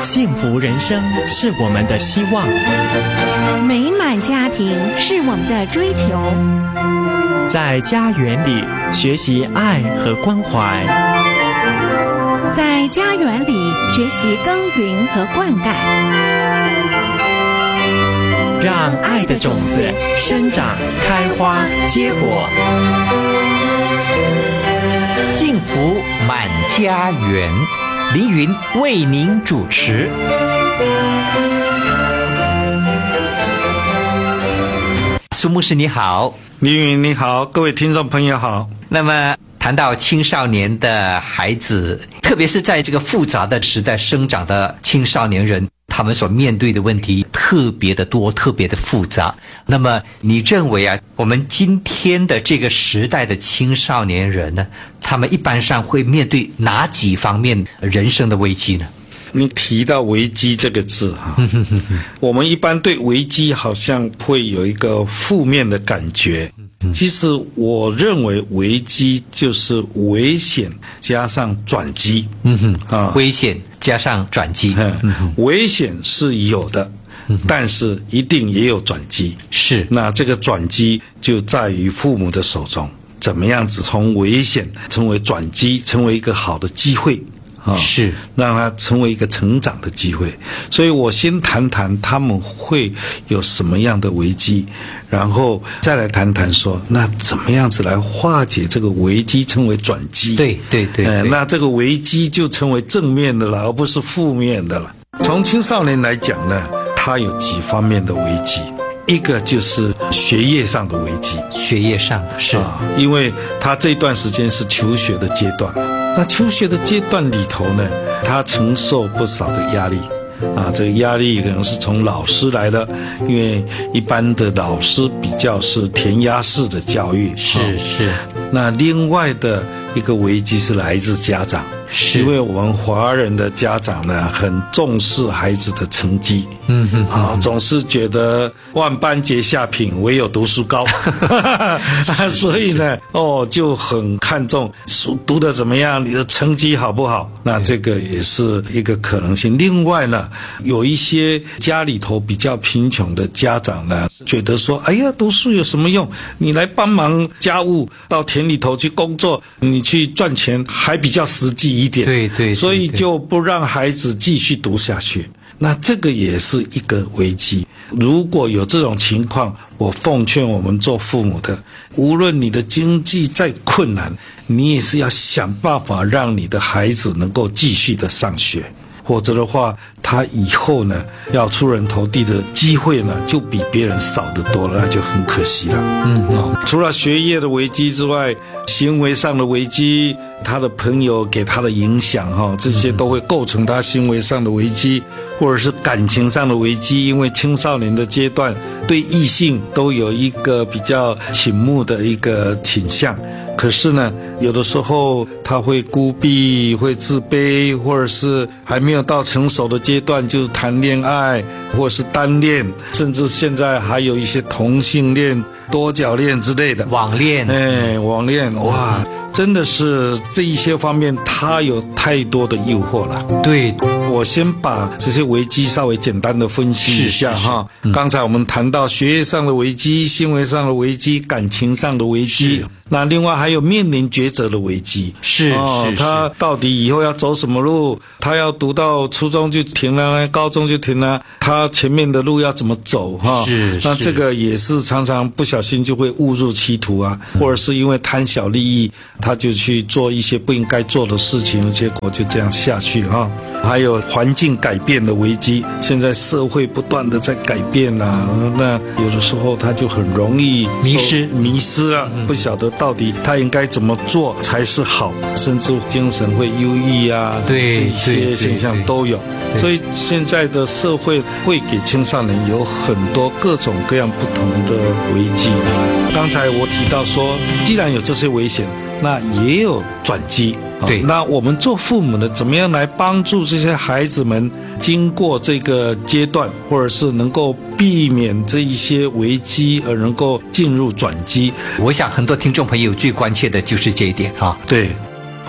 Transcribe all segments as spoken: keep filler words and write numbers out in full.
幸福人生是我们的希望， 美满家庭是我们的追求。 在家园里学习爱和关怀， 在家园里学习耕耘和灌溉， 让爱的种子生长、开花、结果。 幸福满家园，凌云为您主持。苏牧师你好。 凌云你好，各位听众朋友好。 那么谈到青少年的孩子，特别是在这个复杂的时代生长的青少年人，他们所面对的问题特别的多，特别的复杂。那么你认为啊，我们今天的这个时代的青少年人呢，他们一般上会面对哪几方面人生的危机呢？ 你提到危机这个字哈，我们一般对危机好像会有一个负面的感觉。其实我认为危机就是危险加上转机。 嗯哼啊，危险加上转机。 嗯，危险是有的，但是一定也有转机。 是， 那这个转机就在于父母的手中，怎么样子从危险成为转机，成为一个好的机会。啊， 是让他成为一个成长的机会。所以我先谈谈他们会有什么样的危机，然后再来谈谈说，那怎么样子来化解这个危机，成为转机。 对对 对, 对、呃、 那这个危机就成为正面的了，而不是负面的了。从青少年来讲呢，他有几方面的危机。一个就是学业上的危机， 学业上是、 啊、因为他这段时间是求学的阶段，那求学的阶段里头呢，他承受不少的压力啊，这个压力可能是从老师来的，因为一般的老师比较是填鸭式的教育， 是是。 那另外的一个危机是来自家长，是因为我们华人的家长呢，很重视孩子的成绩，嗯哼啊，总是觉得万般皆下品，唯有读书高，所以呢，哦，就很看重书读得怎么样，你的成绩好不好？那这个也是一个可能性。另外呢，有一些家里头比较贫穷的家长呢，觉得说，哎呀，读书有什么用？你来帮忙家务，到田里头去工作，你去赚钱还比较实际一点。 对 对, 对, 对， 所以就不让孩子继续读下去。那这个也是一个危机。如果有这种情况，我奉劝我们做父母的，无论你的经济再困难，你也是要想办法让你的孩子能够继续的上学，否则的话，他以后呢要出人头地的机会呢就比别人少得多了，那就很可惜了。嗯、哦，除了学业的危机之外，行为上的危机，他的朋友给他的影响哈，这些都会构成他行为上的危机，或者是感情上的危机。因为青少年的阶段对异性都有一个比较倾慕的一个倾向，可是呢，有的时候他会孤僻，会自卑，或者是还没有到成熟的阶段就谈恋爱，或者是单恋，甚至现在还有一些同性恋、多角恋之类的网恋。 哎，网恋，哇，真的是这一些方面，他有太多的诱惑了。 对， 我先把这些危机稍微简单的分析一下哈。嗯、刚才我们谈到学业上的危机、行为上的危机、感情上的危机，那另外还有面临抉择的危机。 是哦， 是是， 他到底以后要走什么路？他要读到初中就停了，高中就停了，他前面的路要怎么走哈？ 是， 那这个也是常常不小心就会误入歧途啊，或者是因为贪小利益，他就去做一些不应该做的事情，结果就这样下去哈。还有环境改变的危机，现在社会不断的在改变啊，那有的时候他就很容易迷失迷失了，不晓得到底他应该怎么做才是好，甚至精神会忧郁啊， 对， 这些现象都有。所以现在的社会会给青少年有很多各种各样不同的危机。刚才我提到说，既然有这些危险，那也有转机。 对， 那我们做父母的怎么样来帮助这些孩子们经过这个阶段，或者是能够避免这一些危机而能够进入转机？ 我想很多听众朋友最关切的就是这一点啊。 对，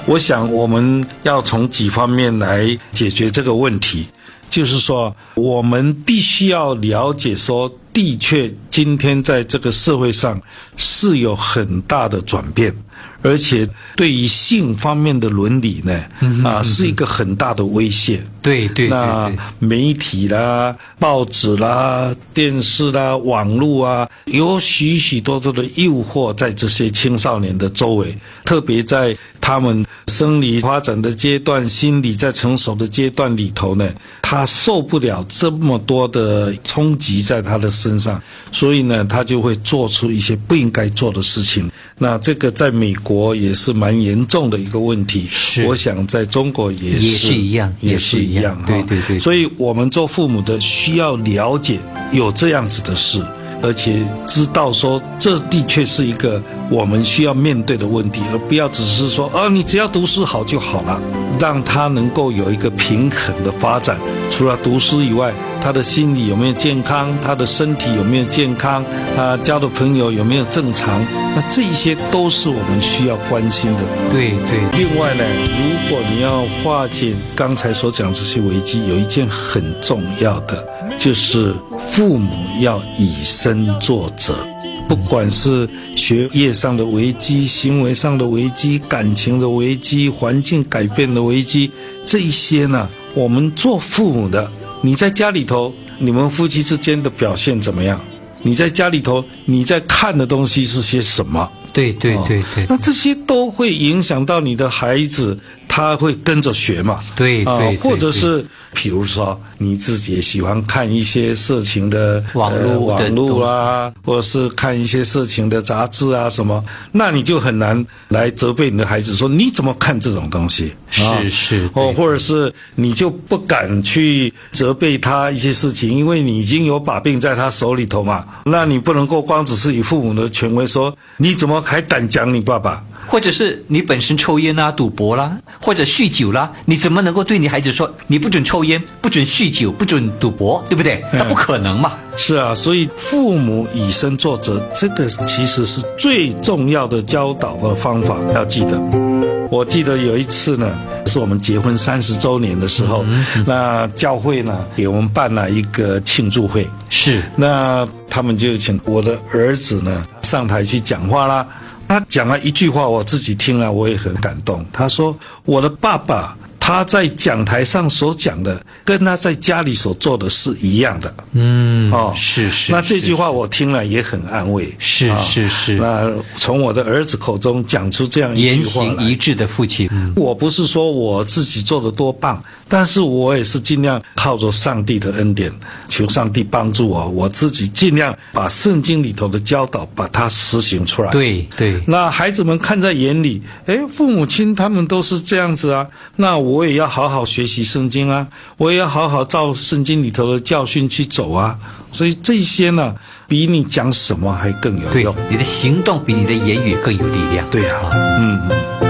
我想我们要从几方面来解决这个问题，就是说我们必须要了解说，的确今天在这个社会上是有很大的转变，而且对于性方面的伦理呢，嗯、啊，是一个很大的威胁。 对对对对， 那媒体啦、报纸啦、电视啦、网络啊，有许许多多的诱惑在这些青少年的周围，特别在他们生理发展的阶段、心理在成熟的阶段里头呢，他受不了这么多的冲击在他的身上，所以呢，他就会做出一些不应该做的事情。那这个在美国也是蛮严重的一个问题，是我想在中国也是也是一样， 也是一样， 对对对。 所以我们做父母的需要了解有这样子的事，而且知道说这的确是一个我们需要面对的问题，而不要只是说啊，你只要读书好就好了，让他能够有一个平衡的发展。除了读书以外，他的心理有没有健康，他的身体有没有健康，他交的朋友有没有正常，那这一些都是我们需要关心的。 对对。 另外呢，如果你要化解刚才所讲这些危机，有一件很重要的，就是父母要以身作则。不管是学业上的危机、行为上的危机、感情的危机、环境改变的危机，这一些呢，我们做父母的，你在家里头，你们夫妻之间的表现怎么样？你在家里头，你在看的东西是些什么？ 对对对对， 那这些都会影响到你的孩子，他会跟着学嘛？ 对对、呃， 或者是比如说你自己也喜欢看一些色情的网络、呃、 网络啊，或者是看一些色情的杂志啊什么，那你就很难来责备你的孩子说你怎么看这种东西？ 是是哦，或者是你就不敢去责备他一些事情，因为你已经有把柄在他手里头嘛，那你不能够光只是以父母的权威说你怎么还敢讲你爸爸？ 或者是你本身抽烟啦、赌博啦，或者酗酒啦，你怎么能够对你孩子说你不准抽烟、不准酗酒、不准赌博，对不对？那不可能嘛。 是啊，所以父母以身作则，这个其实是最重要的教导的方法，要记得。我记得有一次呢，是我们结婚三十周年的时候，嗯嗯、那教会呢给我们办了一个庆祝会， 是， 那他们就请我的儿子呢上台去讲话啦。他讲了一句话，我自己听了我也很感动。他说：“我的爸爸他在讲台上所讲的，跟他在家里所做的是一样的。” 嗯，哦，是是。 那这句话我听了也很安慰。 是是是。 那从我的儿子口中讲出这样一句话来， 言行一致的父亲。 嗯、我不是说我自己做得多棒，但是我也是尽量靠着上帝的恩典，求上帝帮助我，我自己尽量把圣经里头的教导把它实行出来。 对对。 那孩子们看在眼里，诶，父母亲他们都是这样子啊，那我也要好好学习圣经啊，我也要好好照圣经里头的教训去走啊。所以这些呢，比你讲什么还更有用。 对，你的行动比你的言语更有力量。 对啊，嗯。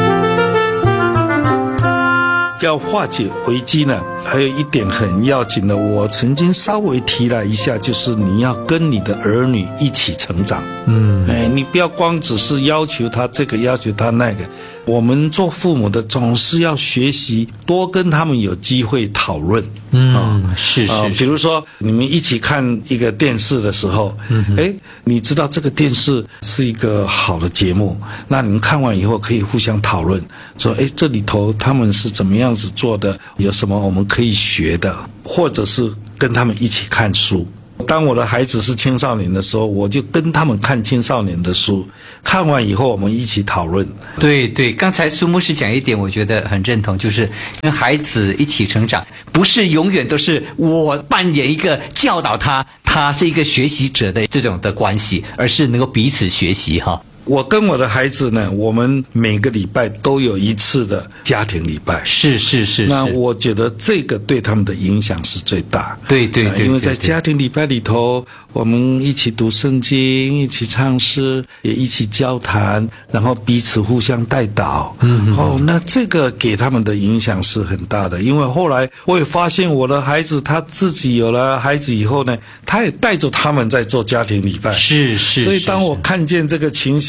要化解危机呢，还有一点很要紧的，我曾经稍微提了一下，就是你要跟你的儿女一起成长。嗯，哎，你不要光只是要求他这个，要求他那个。我们做父母的总是要学习多跟他们有机会讨论。 嗯，哦、是是、呃。 比如说你们一起看一个电视的时候，嗯，哎，你知道这个电视是一个好的节目，那你们看完以后可以互相讨论，说，哎，这里头他们是怎么样子做的，有什么我们可以学的，或者是跟他们一起看书。当我的孩子是青少年的时候，我就跟他们看青少年的书，看完以后我们一起讨论。 对对，刚才苏牧师讲一点我觉得很认同，就是跟孩子一起成长，不是永远都是我扮演一个教导他，他是一个学习者的这种的关系，而是能够彼此学习哈。 我跟我的孩子呢，我们每个礼拜都有一次的家庭礼拜。 是是 是, 是。 那我觉得这个对他们的影响是最大。 对对 对, 对, 对。 因为在家庭礼拜里头，我们一起读圣经，一起唱诗，也一起交谈，然后彼此互相带导。嗯。哦，那这个给他们的影响是很大的。因为后来我也发现，我的孩子他自己有了孩子以后呢，他也带着他们在做家庭礼拜。 是是。 所以当我看见这个情形，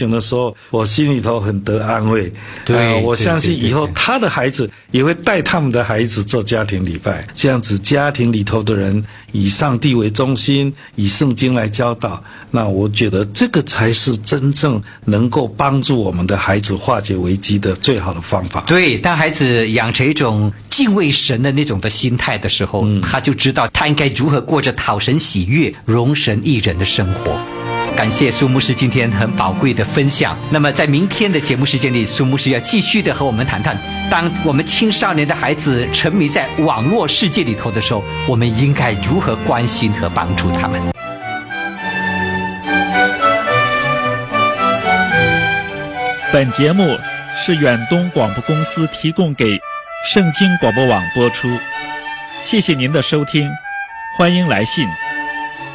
情的时候，我心里头很得安慰。 对， 呃、我相信以后对对对他的孩子也会带他们的孩子做家庭礼拜，这样子家庭里头的人以上帝为中心，以圣经来教导。那我觉得这个才是真正能够帮助我们的孩子化解危机的最好的方法。 对，当孩子养成一种敬畏神的那种的心态的时候，嗯、他就知道他应该如何过着讨神喜悦、容神益人的生活。感谢苏牧师今天很宝贵的分享。那么在明天的节目时间里，苏牧师要继续的和我们谈谈，当我们青少年的孩子沉迷在网络世界里头的时候，我们应该如何关心和帮助他们。 本节目是远东广播公司提供给圣经广播网播出，谢谢您的收听，欢迎来信。